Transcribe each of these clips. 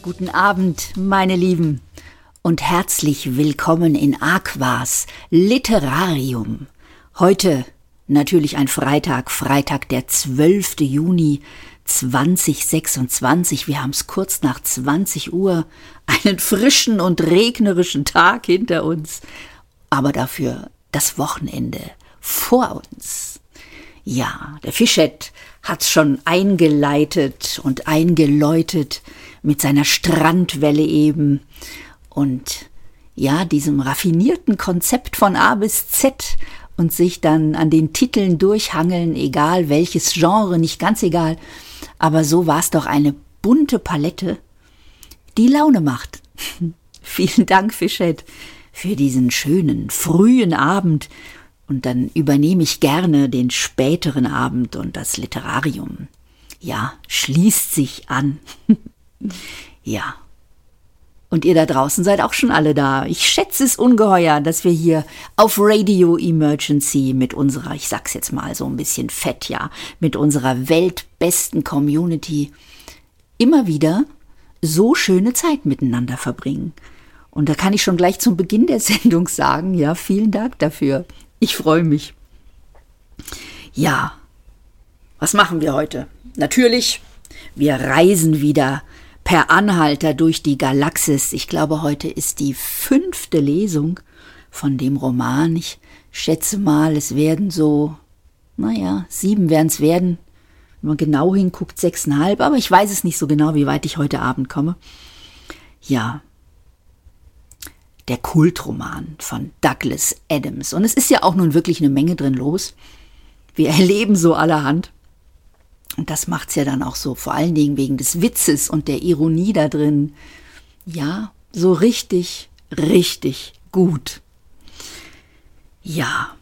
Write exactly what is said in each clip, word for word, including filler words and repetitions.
Guten Abend, meine Lieben, und herzlich willkommen in Aquas Literarium. Heute natürlich ein Freitag, Freitag der zwölfte Juni zweitausendsechsundzwanzig. Wir haben es kurz nach zwanzig Uhr, einen frischen und regnerischen Tag hinter uns, aber dafür das Wochenende vor uns. Ja, der Fischett hat's schon eingeleitet und eingeläutet mit seiner Strandwelle eben und ja, diesem raffinierten Konzept von A bis Z und sich dann an den Titeln durchhangeln, egal welches Genre, nicht ganz egal, aber so war's doch eine bunte Palette, die Laune macht. Vielen Dank, Fischett, für diesen schönen, frühen Abend. Und dann übernehme ich gerne den späteren Abend und das Literarium. Ja, schließt sich an. Ja. Und ihr da draußen seid auch schon alle da. Ich schätze es ungeheuer, dass wir hier auf Radio Emergency mit unserer, ich sag's jetzt mal so ein bisschen fett, ja, mit unserer weltbesten Community immer wieder so schöne Zeit miteinander verbringen. Und da kann ich schon gleich zum Beginn der Sendung sagen, ja, vielen Dank dafür. Ich freue mich. Ja, was machen wir heute? Natürlich, wir reisen wieder per Anhalter durch die Galaxis. Ich glaube, heute ist die fünfte Lesung von dem Roman. Ich schätze mal, es werden so, naja, sieben werden es werden. Wenn man genau hinguckt, sechseinhalb. Aber ich weiß es nicht so genau, wie weit ich heute Abend komme. Ja, der Kultroman von Douglas Adams. Und es ist ja auch nun wirklich eine Menge drin los. Wir erleben so allerhand. Und das macht's ja dann auch so, vor allen Dingen wegen des Witzes und der Ironie da drin. Ja, so richtig, richtig gut. Ja,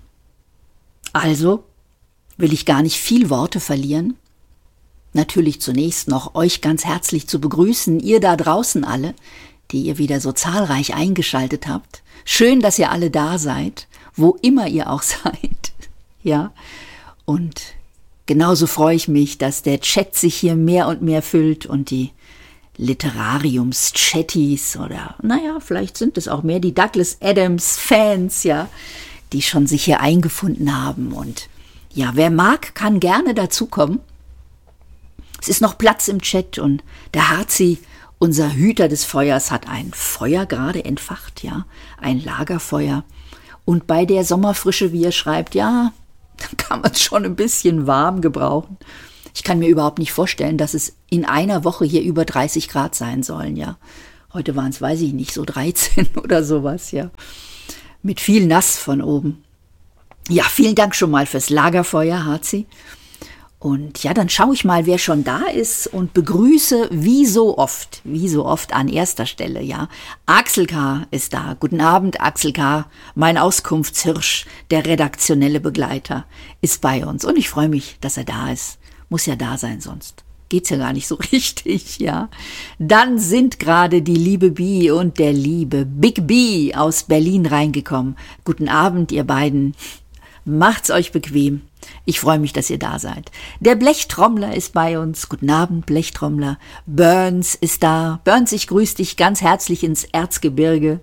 also will ich gar nicht viel Worte verlieren. Natürlich zunächst noch euch ganz herzlich zu begrüßen, ihr da draußen alle, die ihr wieder so zahlreich eingeschaltet habt. Schön, dass ihr alle da seid, wo immer ihr auch seid. Ja, und genauso freue ich mich, dass der Chat sich hier mehr und mehr füllt und die Literariums-Chatties oder, naja, vielleicht sind es auch mehr die Douglas Adams-Fans, ja, die schon sich hier eingefunden haben. Und ja, wer mag, kann gerne dazukommen. Es ist noch Platz im Chat und der Harzi, unser Hüter des Feuers, hat ein Feuer gerade entfacht, ja, ein Lagerfeuer. Und bei der Sommerfrische, wie er schreibt, ja, dann kann man es schon ein bisschen warm gebrauchen. Ich kann mir überhaupt nicht vorstellen, dass es in einer Woche hier über dreißig Grad sein sollen, ja. Heute waren es, weiß ich nicht, so dreizehn oder sowas, ja. Mit viel Nass von oben. Ja, vielen Dank schon mal fürs Lagerfeuer, Harzi. Und ja, dann schaue ich mal, wer schon da ist und begrüße wie so oft, wie so oft an erster Stelle, ja. Axel K. ist da. Guten Abend, Axel K., mein Auskunftshirsch, der redaktionelle Begleiter, ist bei uns. Und ich freue mich, dass er da ist. Muss ja da sein, sonst geht's ja gar nicht so richtig, ja. Dann sind gerade die liebe Bi und der liebe Big B aus Berlin reingekommen. Guten Abend, ihr beiden. Macht's euch bequem. Ich freue mich, dass ihr da seid. Der Blechtrommler ist bei uns. Guten Abend, Blechtrommler. Burns ist da. Burns, ich grüße dich ganz herzlich ins Erzgebirge.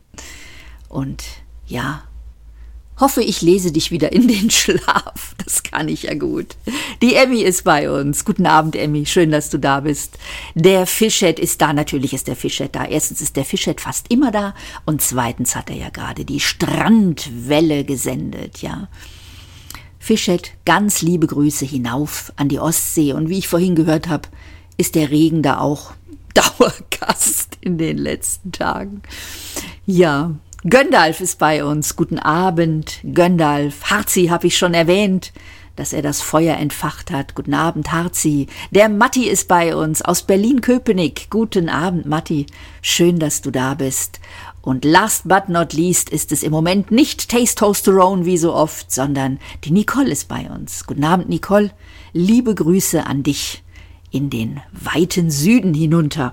Und ja, hoffe, ich lese dich wieder in den Schlaf. Das kann ich ja gut. Die Emmy ist bei uns. Guten Abend, Emmy. Schön, dass du da bist. Der Fischett ist da. Natürlich ist der Fischett da. Erstens ist der Fischett fast immer da. Und zweitens hat er ja gerade die Strandwelle gesendet, ja. Fischett, ganz liebe Grüße hinauf an die Ostsee. Und wie ich vorhin gehört habe, ist der Regen da auch Dauergast in den letzten Tagen. Ja, Göndalf ist bei uns. Guten Abend, Göndalf. Harzi habe ich schon erwähnt, dass er das Feuer entfacht hat. Guten Abend, Harzi. Der Matti ist bei uns aus Berlin-Köpenick. Guten Abend, Matti. Schön, dass du da bist. Und last but not least ist es im Moment nicht Tasteosterone wie so oft, sondern die Nicole ist bei uns. Guten Abend, Nicole. Liebe Grüße an dich in den weiten Süden hinunter.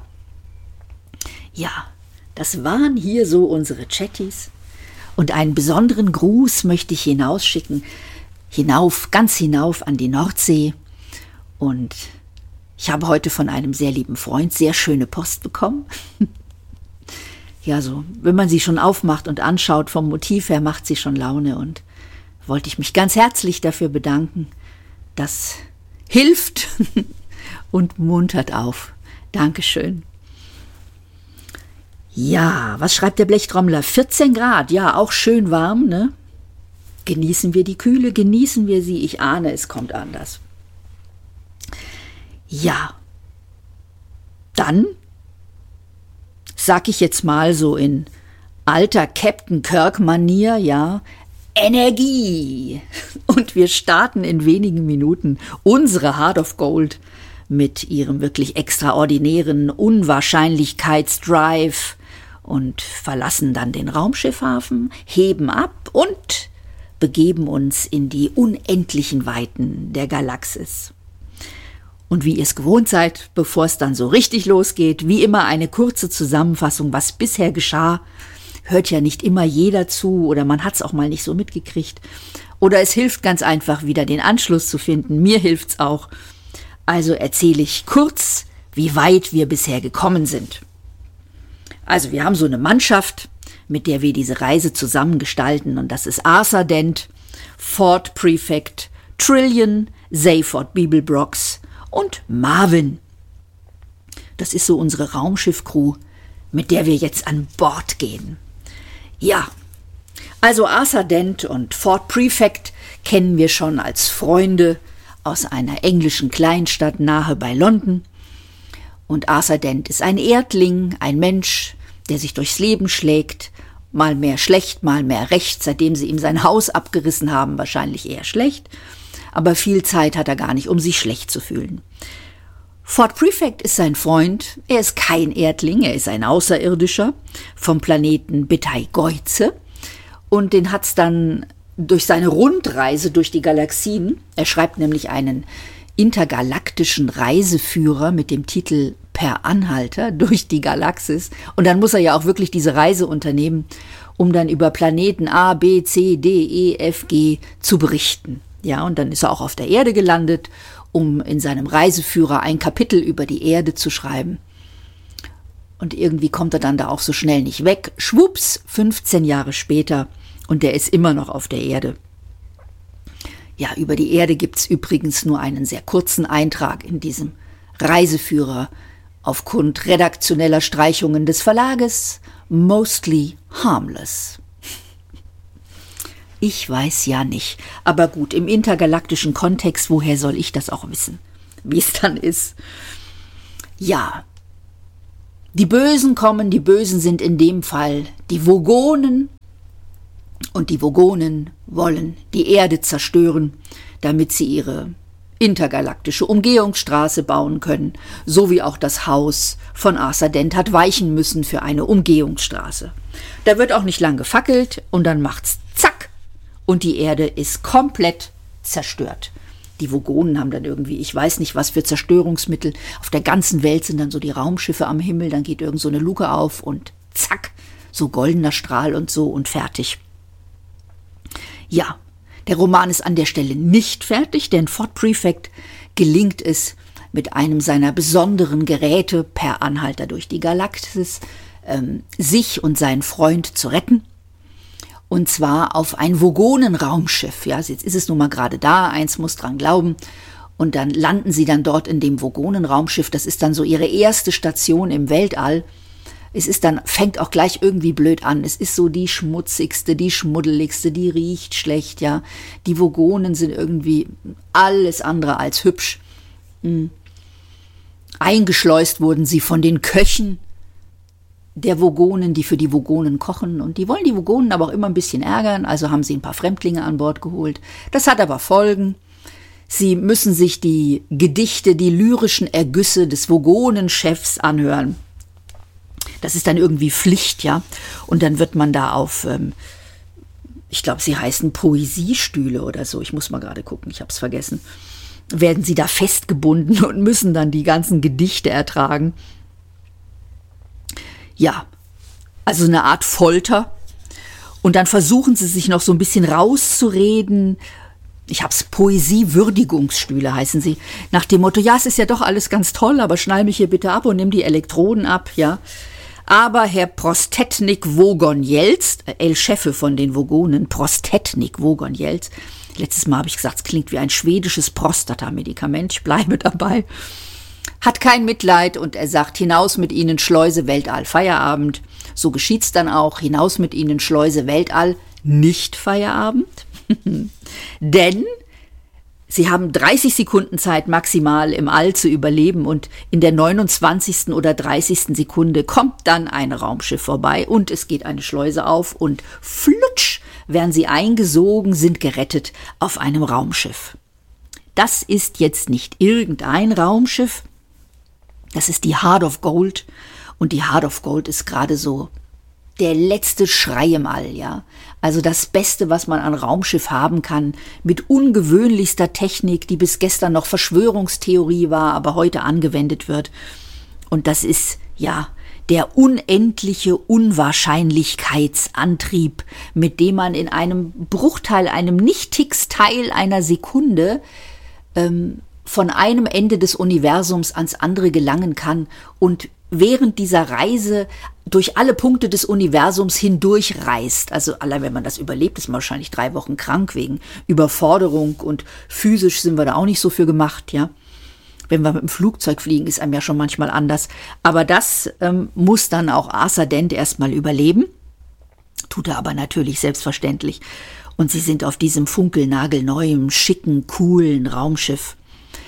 Ja, das waren hier so unsere Chatties. Und einen besonderen Gruß möchte ich hinausschicken, hinauf, ganz hinauf an die Nordsee. Und Ich habe heute von einem sehr lieben Freund sehr schöne Post bekommen. Ja, so, wenn man sie schon aufmacht und anschaut, vom Motiv her macht sie schon Laune und wollte ich mich ganz herzlich dafür bedanken. Das hilft und muntert auf. Dankeschön. Ja, was schreibt der Blechtrommler? vierzehn Grad, ja, auch schön warm, ne? Genießen wir die Kühle, genießen wir sie. Ich ahne, es kommt anders. Ja, dann sag ich jetzt mal so in alter Captain Kirk-Manier, ja, Energie. Und wir starten in wenigen Minuten unsere Heart of Gold mit ihrem wirklich extraordinären Unwahrscheinlichkeitsdrive und verlassen dann den Raumschiffhafen, heben ab und begeben uns in die unendlichen Weiten der Galaxis. Und wie ihr es gewohnt seid, bevor es dann so richtig losgeht, wie immer eine kurze Zusammenfassung, was bisher geschah. Hört ja nicht immer jeder zu oder man hat es auch mal nicht so mitgekriegt. Oder es hilft ganz einfach, wieder den Anschluss zu finden. Mir hilft's auch. Also erzähle ich kurz, wie weit wir bisher gekommen sind. Also wir haben so eine Mannschaft, mit der wir diese Reise zusammen gestalten. Und das ist Arthur Dent, Ford Prefect, Trillian, Zayford Beeblebrox und Marvin. Das ist so unsere Raumschiff-Crew, mit der wir jetzt an Bord gehen. Ja, also Arthur Dent und Ford Prefect kennen wir schon als Freunde aus einer englischen Kleinstadt nahe bei London. Und Arthur Dent ist ein Erdling, ein Mensch, der sich durchs Leben schlägt, mal mehr schlecht, mal mehr recht, seitdem sie ihm sein Haus abgerissen haben, wahrscheinlich eher schlecht. Aber viel Zeit hat er gar nicht, um sich schlecht zu fühlen. Ford Prefect ist sein Freund. Er ist kein Erdling, er ist ein Außerirdischer vom Planeten Betelgeuse. Und den hat's dann durch seine Rundreise durch die Galaxien, er schreibt nämlich einen intergalaktischen Reiseführer mit dem Titel Per Anhalter durch die Galaxis. Und dann muss er ja auch wirklich diese Reise unternehmen, um dann über Planeten A, B, C, D, E, F, G zu berichten. Ja, und dann ist er auch auf der Erde gelandet, um in seinem Reiseführer ein Kapitel über die Erde zu schreiben. Und irgendwie kommt er dann da auch so schnell nicht weg. Schwupps, fünfzehn Jahre später und der ist immer noch auf der Erde. Ja, über die Erde gibt's übrigens nur einen sehr kurzen Eintrag in diesem Reiseführer aufgrund redaktioneller Streichungen des Verlages Mostly Harmless. Ich weiß ja nicht, aber gut, im intergalaktischen Kontext, woher soll ich das auch wissen, wie es dann ist? Ja, die Bösen kommen, die Bösen sind in dem Fall die Vogonen und die Vogonen wollen die Erde zerstören, damit sie ihre intergalaktische Umgehungsstraße bauen können, so wie auch das Haus von Arthur Dent hat weichen müssen für eine Umgehungsstraße. Da wird auch nicht lang gefackelt und dann macht's zack und die Erde ist komplett zerstört. Die Vogonen haben dann irgendwie, ich weiß nicht was für Zerstörungsmittel, auf der ganzen Welt sind dann so die Raumschiffe am Himmel, dann geht irgend so eine Luke auf und zack, so goldener Strahl und so und fertig. Ja, der Roman ist an der Stelle nicht fertig, denn Ford Prefect gelingt es, mit einem seiner besonderen Geräte per Anhalter durch die Galaxis ähm, sich und seinen Freund zu retten. Und zwar auf ein Vogonen-Raumschiff. Ja, jetzt ist es nun mal gerade da, eins muss dran glauben. Und dann landen sie dann dort in dem Vogonen-Raumschiff. Das ist dann so ihre erste Station im Weltall. Es ist dann, fängt auch gleich irgendwie blöd an. Es ist so die schmutzigste, die schmuddeligste, die riecht schlecht, ja. Die Vogonen sind irgendwie alles andere als hübsch. Mhm. Eingeschleust wurden sie von den Köchen der Vogonen, die für die Vogonen kochen. Und die wollen die Vogonen aber auch immer ein bisschen ärgern, also haben sie ein paar Fremdlinge an Bord geholt. Das hat aber Folgen. Sie müssen sich die Gedichte, die lyrischen Ergüsse des Vogonenchefs anhören. Das ist dann irgendwie Pflicht, ja. Und dann wird man da auf, ähm, ich glaube, sie heißen Poesiestühle oder so. Ich muss mal gerade gucken, ich habe es vergessen. Werden sie da festgebunden und müssen dann die ganzen Gedichte ertragen. Ja, also eine Art Folter. Und dann versuchen sie sich noch so ein bisschen rauszureden, Ich hab's, Poesie-Würdigungsstühle heißen sie. Nach dem Motto, ja, es ist ja doch alles ganz toll, aber schnall mich hier bitte ab und nimm die Elektroden ab, ja. Aber Herr Prostetnik Wogon-Jelz, äh, El Chefe von den Vogonen, Prostetnik Wogon-Jelz, letztes Mal habe ich gesagt, es klingt wie ein schwedisches Prostata-Medikament, ich bleibe dabei, hat kein Mitleid und er sagt, hinaus mit Ihnen, Schleuse, Weltall, Feierabend. So geschieht's dann auch, hinaus mit Ihnen, Schleuse, Weltall, nicht Feierabend. Denn sie haben dreißig Sekunden Zeit maximal im All zu überleben und in der neunundzwanzigsten oder dreißigsten Sekunde kommt dann ein Raumschiff vorbei und es geht eine Schleuse auf und flutsch werden sie eingesogen, sind gerettet auf einem Raumschiff. Das ist jetzt nicht irgendein Raumschiff, das ist die Heart of Gold und die Heart of Gold ist gerade so der letzte Schrei im All, ja. Also das Beste, was man an Raumschiff haben kann, mit ungewöhnlichster Technik, die bis gestern noch Verschwörungstheorie war, aber heute angewendet wird. Und das ist, ja, der unendliche Unwahrscheinlichkeitsantrieb, mit dem man in einem Bruchteil, einem Nichtix-Teil einer Sekunde ähm, von einem Ende des Universums ans andere gelangen kann und während dieser Reise durch alle Punkte des Universums hindurch reist. Also allein wenn man das überlebt, ist man wahrscheinlich drei Wochen krank wegen Überforderung und physisch sind wir da auch nicht so für gemacht, ja. Wenn wir mit dem Flugzeug fliegen, ist einem ja schon manchmal anders. Aber das ähm, muss dann auch Arthur Dent erstmal überleben. Tut er aber natürlich selbstverständlich. Und sie sind auf diesem funkelnagelneuen, schicken, coolen Raumschiff.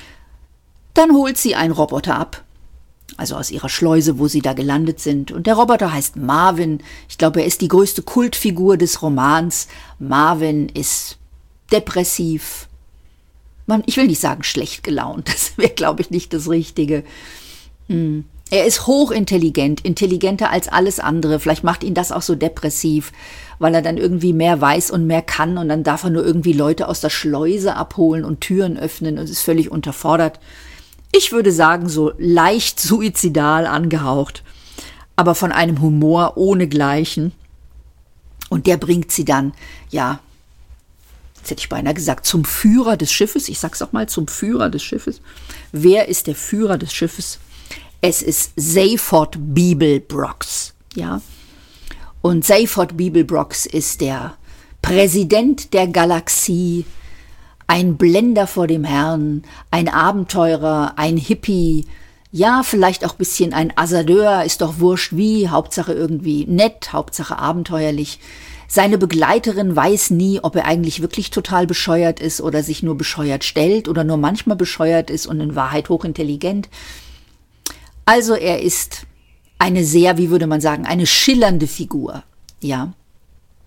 Dann holt sie ein Roboter ab. Also aus ihrer Schleuse, wo sie da gelandet sind. Und der Roboter heißt Marvin. Ich glaube, er ist die größte Kultfigur des Romans. Marvin ist depressiv. Man, ich will nicht sagen schlecht gelaunt. Das wäre, glaube ich, nicht das Richtige. Hm. Er ist hochintelligent, intelligenter als alles andere. Vielleicht macht ihn das auch so depressiv, weil er dann irgendwie mehr weiß und mehr kann. Und dann darf er nur irgendwie Leute aus der Schleuse abholen und Türen öffnen und ist völlig unterfordert. Ich würde sagen, so leicht suizidal angehaucht, aber von einem Humor ohnegleichen. Und der bringt sie dann, ja, jetzt hätte ich beinahe gesagt, zum Führer des Schiffes. Ich sag's auch mal, zum Führer des Schiffes. Wer ist der Führer des Schiffes? Es ist Zaphod Beeblebrox, ja. Und Zaphod Beeblebrox ist der Präsident der Galaxie, ein Blender vor dem Herrn, ein Abenteurer, ein Hippie, ja, vielleicht auch ein bisschen ein Hasardeur, ist doch wurscht wie, Hauptsache irgendwie nett, Hauptsache abenteuerlich. Seine Begleiterin weiß nie, ob er eigentlich wirklich total bescheuert ist oder sich nur bescheuert stellt oder nur manchmal bescheuert ist und in Wahrheit hochintelligent. Also er ist eine sehr, wie würde man sagen, eine schillernde Figur, ja.